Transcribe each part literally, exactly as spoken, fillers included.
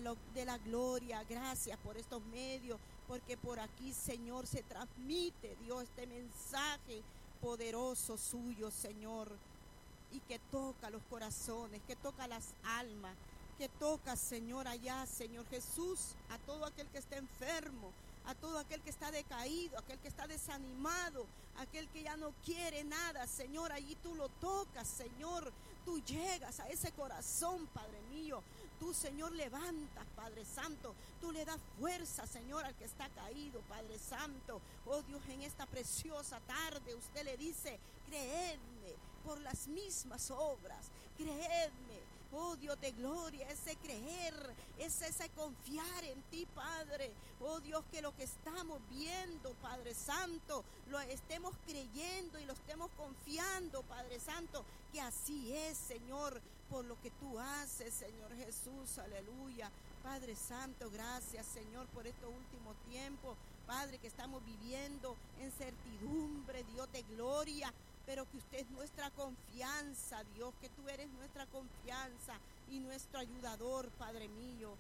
lo, de la gloria. Gracias por estos medios, porque por aquí, Señor, se transmite, Dios, este mensaje poderoso suyo, Señor, y que toca los corazones, que toca las almas, que toca, Señor, allá, Señor Jesús, a todo aquel que está enfermo, a todo aquel que está decaído, aquel que está desanimado, aquel que ya no quiere nada, Señor, allí tú lo tocas, Señor, tú llegas a ese corazón, Padre mío, tú, Señor, levantas, Padre Santo, tú le das fuerza, Señor, al que está caído, Padre Santo. Oh Dios, en esta preciosa tarde usted le dice, creedme por las mismas obras, creedme. Oh Dios de gloria, ese creer, es ese confiar en ti, Padre. Oh Dios, que lo que estamos viendo, Padre Santo, lo estemos creyendo y lo estemos confiando, Padre Santo, que así es, Señor, por lo que tú haces, Señor Jesús, aleluya. Padre Santo, gracias, Señor, por estos últimos tiempos, Padre, que estamos viviendo en certidumbre, Dios de gloria, pero que usted es nuestra confianza, Dios, que tú eres nuestra confianza y nuestro ayudador, Padre mío.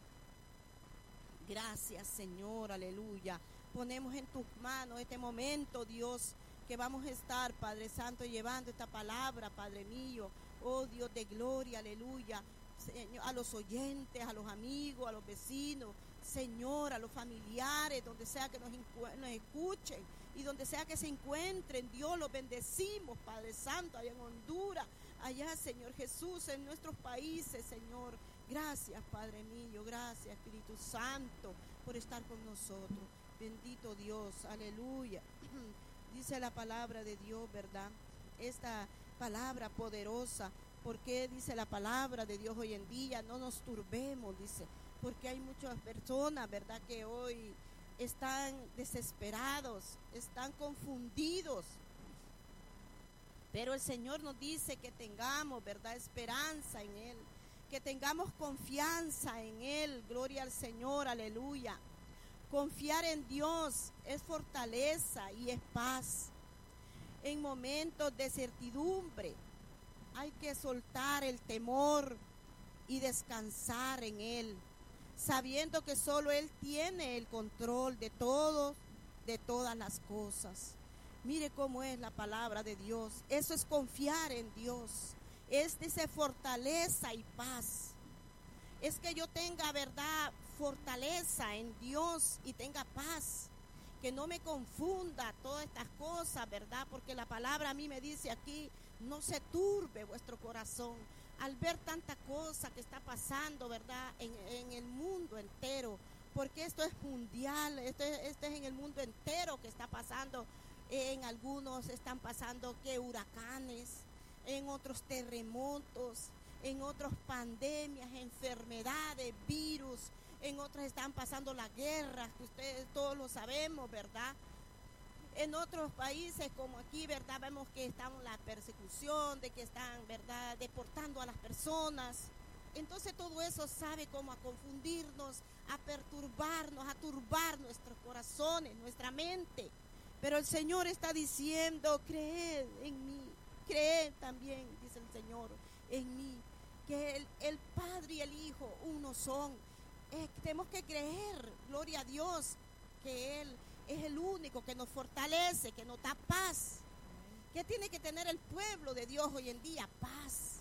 Gracias, Señor, aleluya. Ponemos en tus manos este momento, Dios, que vamos a estar, Padre Santo, llevando esta palabra, Padre mío. Oh Dios de gloria, aleluya. Señor, a los oyentes, a los amigos, a los vecinos, Señor, a los familiares, donde sea que nos, nos escuchen y donde sea que se encuentren, Dios, los bendecimos, Padre Santo, allá en Honduras, allá, Señor Jesús, en nuestros países, Señor. Gracias, Padre mío, gracias, Espíritu Santo, por estar con nosotros. Bendito Dios, aleluya. Dice la palabra de Dios, ¿verdad? Esta palabra poderosa. ¿Por qué dice la palabra de Dios hoy en día? No nos turbemos, dice, porque hay muchas personas, ¿verdad?, que hoy están desesperados, están confundidos. Pero el Señor nos dice que tengamos, ¿verdad?, esperanza en Él, que tengamos confianza en Él. Gloria al Señor, aleluya. Confiar en Dios es fortaleza y es paz. En momentos de certidumbre hay que soltar el temor y descansar en Él, sabiendo que solo Él tiene el control de todo, de todas las cosas. Mire cómo es la palabra de Dios. Eso es confiar en Dios. Es, dice, fortaleza y paz. Es que yo tenga, verdad, fortaleza en Dios y tenga paz. Que no me confunda todas estas cosas, ¿verdad? Porque la palabra a mí me dice aquí, no se turbe vuestro corazón al ver tanta cosa que está pasando, ¿verdad?, en, en el mundo entero, porque esto es mundial, esto es, esto es en el mundo entero que está pasando. En algunos están pasando que huracanes, en otros terremotos, en otros pandemias, enfermedades, virus, en otros están pasando las guerras, que ustedes todos lo sabemos, ¿verdad? En otros países como aquí, ¿verdad?, vemos que están la persecución, de que están, ¿verdad?, deportando a las personas. Entonces todo eso sabe cómo a confundirnos, a perturbarnos, a turbar nuestros corazones, nuestra mente. Pero el Señor está diciendo, creed en mí, creed también, dice el Señor, en mí, que el, el Padre y el Hijo uno son. Eh, tenemos que creer, gloria a Dios, que Él es el único que nos fortalece, que nos da paz. ¿Qué tiene que tener el pueblo de Dios hoy en día? Paz.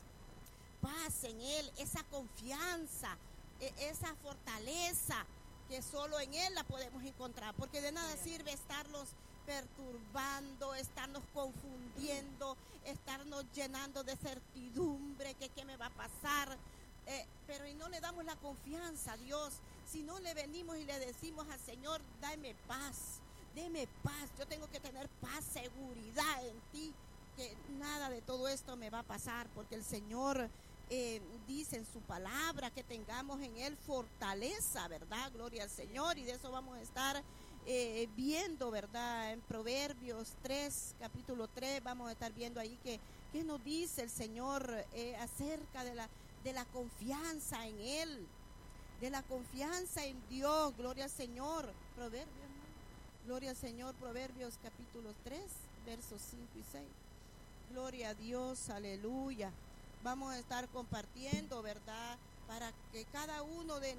Paz en Él, esa confianza, esa fortaleza que solo en Él la podemos encontrar. Porque de nada sirve estarlos perturbando, estarnos confundiendo, estarnos llenando de certidumbre, que qué me va a pasar. Eh, pero y no le damos la confianza a Dios, si no le venimos y le decimos al Señor, dame paz, deme paz, yo tengo que tener paz, seguridad en ti, que nada de todo esto me va a pasar, porque el Señor eh, dice en su palabra que tengamos en Él fortaleza, ¿verdad? Gloria al Señor, y de eso vamos a estar eh, viendo, ¿verdad? En Proverbios tres, capítulo tres, vamos a estar viendo ahí que, que nos dice el Señor eh, acerca de la de la confianza en Él, de la confianza en Dios. Gloria al Señor. Proverbios, ¿no? Gloria al Señor, Proverbios capítulo tres, versos cinco y seis. Gloria a Dios, aleluya. Vamos a estar compartiendo, ¿verdad?, para que cada uno de,